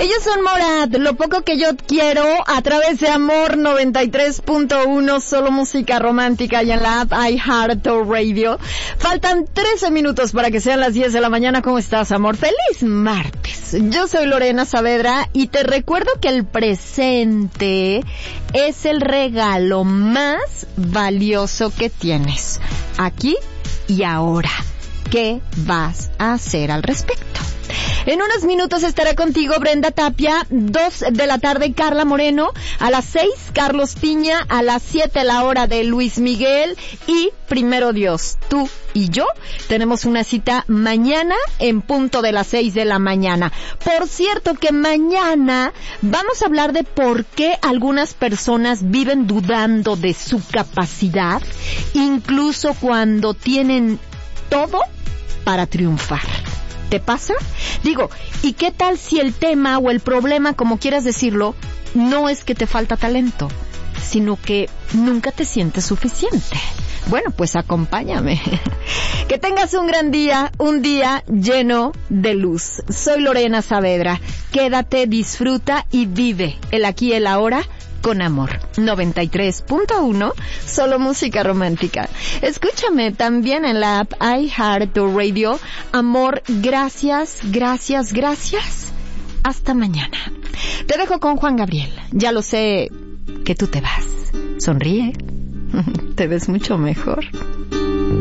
Ellos son Morat, lo poco que yo quiero, a través de Amor 93.1, solo música romántica, y en la app iHeartRadio. Faltan 13 minutos para que sean las 10 de la mañana. ¿Cómo estás, amor? ¡Feliz martes! Yo soy Lorena Saavedra y te recuerdo que el presente es el regalo más valioso que tienes, aquí y ahora. ¿Qué vas a hacer al respecto? En unos minutos estará contigo Brenda Tapia, 2 de la tarde Carla Moreno, a las 6 Carlos Piña, a las 7 la hora de Luis Miguel y primero Dios, tú y yo tenemos una cita mañana en punto de las 6 de la mañana. Por cierto que mañana vamos a hablar de por qué algunas personas viven dudando de su capacidad, incluso cuando tienen todo para triunfar. ¿Te pasa? Digo, ¿y qué tal si el tema o el problema, como quieras decirlo, no es que te falta talento, sino que nunca te sientes suficiente? Bueno, pues acompáñame. Que tengas un gran día, un día lleno de luz. Soy Lorena Saavedra. Quédate, disfruta y vive el aquí y el ahora con Amor 93.1, solo música romántica. Escúchame también en la app iHeartRadio. Amor, gracias, gracias, gracias. Hasta mañana. Te dejo con Juan Gabriel. Ya lo sé que tú te vas. Sonríe. Te ves mucho mejor.